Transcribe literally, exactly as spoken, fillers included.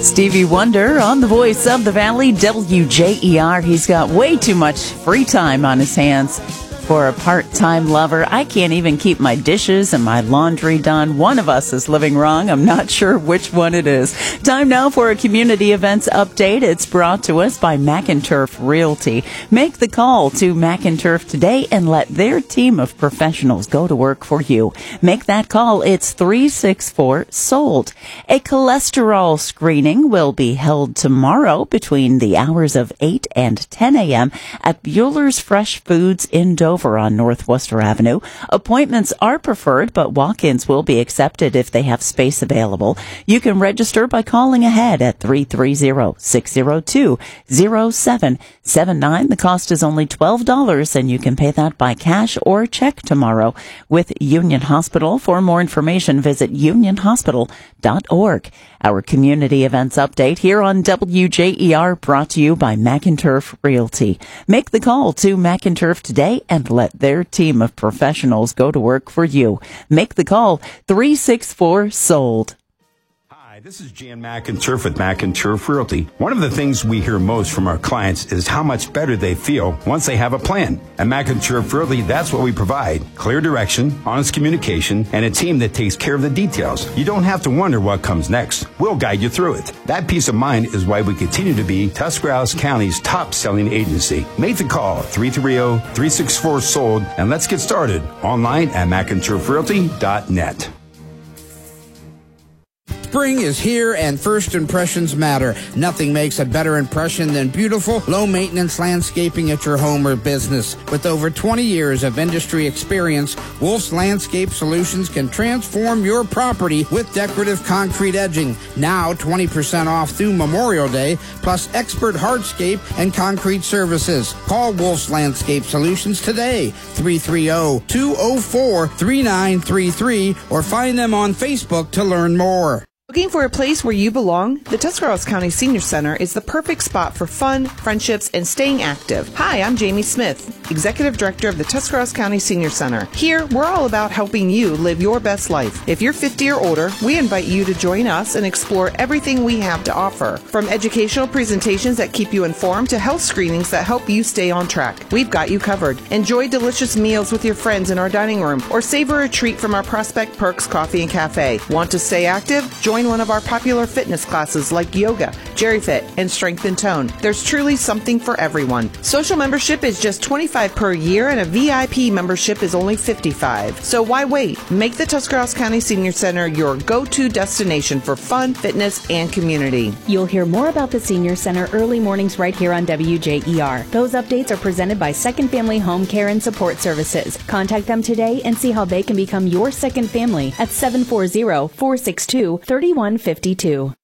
Stevie Wonder on the Voice of the Valley, W J E R. He's got way too much free time on his hands for a part-time lover. I can't even keep my dishes and my laundry done. One of us is living wrong. I'm not sure which one it is. Time now for a community events update. It's brought to us by McInturf Realty. Make the call to McInturf today and let their team of professionals go to work for you. Make that call. It's three six four, SOLD. A cholesterol screening will be held tomorrow between the hours of eight and ten a.m. at Bueller's Fresh Foods in Dover on North Worcester Avenue. Appointments are preferred, but walk-ins will be accepted if they have space available. You can register by calling ahead at three three zero, six zero two, zero seven seven nine. The cost is only twelve dollars, and you can pay that by cash or check tomorrow with Union Hospital. For more information, visit union hospital dot org. Our community events update here on W J E R, brought to you by McInturf Realty. Make the call to McInturf today and let their team of professionals go to work for you. Make the call, three six four, SOLD. Hi, this is Jan McInturf with McInturf Realty. One of the things we hear most from our clients is how much better they feel once they have a plan. At McInturf Realty, that's what we provide. Clear direction, honest communication, and a team that takes care of the details. You don't have to wonder what comes next. We'll guide you through it. That peace of mind is why we continue to be Tuscarawas County's top-selling agency. Make the call, three three zero, three six four, SOLD, and let's get started online at McInturf Realty dot net. Spring is here and first impressions matter. Nothing makes a better impression than beautiful, low-maintenance landscaping at your home or business. With over twenty years of industry experience, Wolf's Landscape Solutions can transform your property with decorative concrete edging. Now twenty percent off through Memorial Day, plus expert hardscape and concrete services. Call Wolf's Landscape Solutions today, three three zero, two zero four, three nine three three, or find them on Facebook to learn more. Looking for a place where you belong? The Tuscarawas County Senior Center is the perfect spot for fun, friendships, and staying active. Hi, I'm Jamie Smith, Executive Director of the Tuscarawas County Senior Center. Here, we're all about helping you live your best life. If you're fifty or older, we invite you to join us and explore everything we have to offer. From educational presentations that keep you informed to health screenings that help you stay on track. We've got you covered. Enjoy delicious meals with your friends in our dining room or savor a treat from our Prospect Perks Coffee and Cafe. Want to stay active? Join one of our popular fitness classes like yoga, GeriFit, and Strength and Tone. There's truly something for everyone. Social membership is just twenty-five dollars per year, and a V I P membership is only fifty-five dollars. So why wait? Make the Tuscarawas County Senior Center your go-to destination for fun, fitness, and community. You'll hear more about the Senior Center early mornings right here on W J E R. Those updates are presented by Second Family Home Care and Support Services. Contact them today and see how they can become your second family at seven four zero, four six two, three one five two.